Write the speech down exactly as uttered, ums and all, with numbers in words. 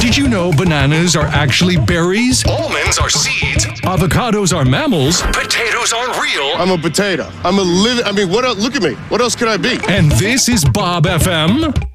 Did you know bananas are actually berries? Almonds are seeds. Avocados are mammals. Potatoes aren't real. I'm a potato. I'm a living, I mean, what else? Look at me. What else could I be? And this is Bob F M.